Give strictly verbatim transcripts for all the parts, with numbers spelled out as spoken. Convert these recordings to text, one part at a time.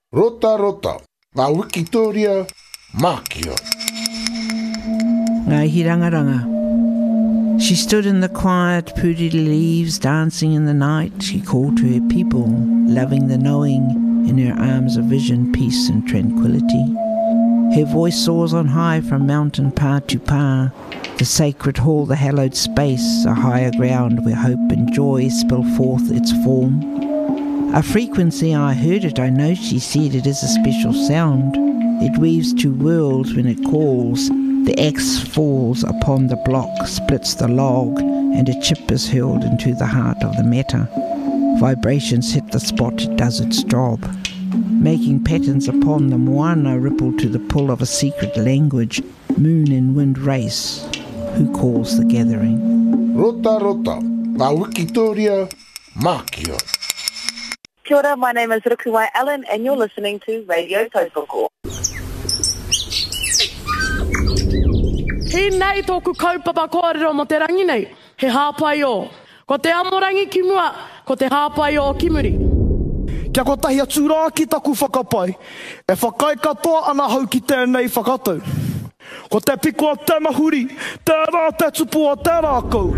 Rota rota, ngā Wikitoria Mākia. Ngā hirangaranga. She stood in the quiet, poodly leaves, dancing in the night. She called to her people, loving the knowing, in her arms of vision, peace and tranquility. Her voice soars on high from mountain pa to pa, the sacred hall, the hallowed space, a higher ground where hope and joy spill forth its form. A frequency, I heard it, I know she said it is a special sound. It weaves two worlds when it calls. The axe falls upon the block, splits the log, and a chip is hurled into the heart of the matter. Vibrations hit the spot, it does its job. Making patterns upon the moana ripple to the pull of a secret language. Moon and wind race. Who calls the gathering? Rota rota, ngā Wikitoria Mākia. Kia ora, my name is Rukuwai Allen and you're listening to Radio Tautoko. He nei tōku kaupapa kōrero mo te rangi nei, he hāpai o. Ko te amorangi ki mua, ko te hāpai o kimuri. Kia kotahi atu rā ki taku whakapai, e whakai katoa ana hau ki tēnei whakatau. Ko te piko a te mahuri, tērā te tupu a tērā kou.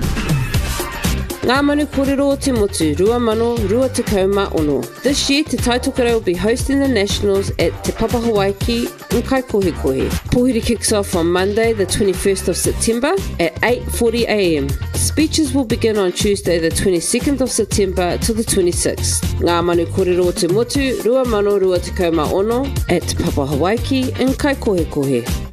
Ngā manu kōrero o te motu, rua mano, rua te kauma ono. This year, Te Taitokerau will be hosting the Nationals at Te Papa Hawaiki in Kaikohekohe. Pohiri kicks off on Monday, the twenty-first of September at eight forty a m. Speeches will begin on Tuesday, the twenty-second of September till the twenty-sixth. Ngā manu kōrero o te motu, rua mano, rua te kauma ono at Te Papa Hawaiki in Kaikohekohe.